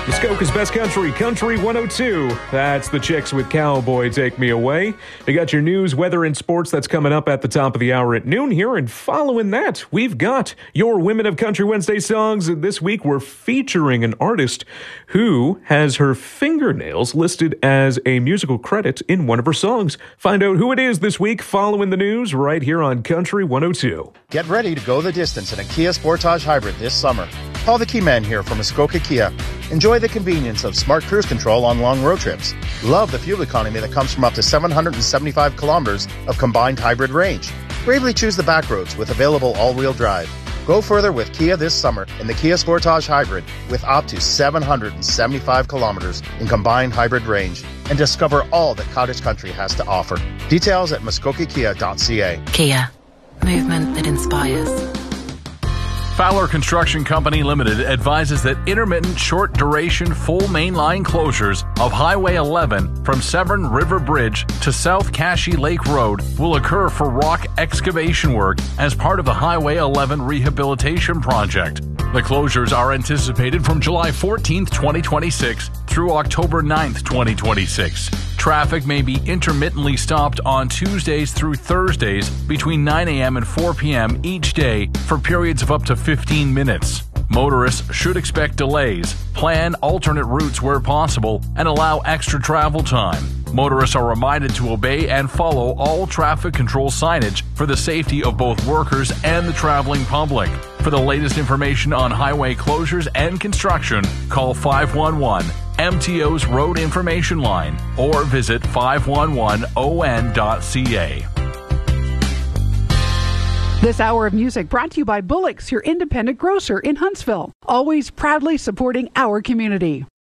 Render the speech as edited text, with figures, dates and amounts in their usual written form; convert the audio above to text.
Muskoka's Best Country, Country 102. That's the Chicks with Cowboy Take Me Away. We got your news, weather, and sports that's coming up at the top of the hour at noon here. And following that, we've got your Women of Country Wednesday songs. And this week, we're featuring an artist who has her fingernails listed as a musical credit in one of her songs. Find out who it is this week following the news right here on Country 102. Get ready to go the distance in a Kia Sportage Hybrid this summer. Call the Key Man here from Muskoka Kia. Enjoy the convenience of smart cruise control on long road trips. Love the fuel economy that comes from up to 775 kilometers of combined hybrid range. Bravely choose the back roads with available all-wheel drive. Go further with Kia this summer in the Kia Sportage Hybrid with up to 775 kilometers in combined hybrid range and discover all that Cottage Country has to offer. Details at muskokakia.ca. Kia. Movement that inspires. Fowler Construction Company Limited advises that intermittent short-duration full mainline closures of Highway 11 from Severn River Bridge to South Cashie Lake Road will occur for rock excavation work as part of the Highway 11 rehabilitation project. The closures are anticipated from July 14th, 2026 through October 9th, 2026. Traffic may be intermittently stopped on Tuesdays through Thursdays between 9 a.m. and 4 p.m. each day for periods of up to 15 minutes. Motorists should expect delays, plan alternate routes where possible, and allow extra travel time. Motorists are reminded to obey and follow all traffic control signage for the safety of both workers and the traveling public. For the latest information on highway closures and construction, call 511 MTO's Road Information Line or visit 511on.ca. This hour of music brought to you by Bullock's, your independent grocer in Huntsville, always proudly supporting our community.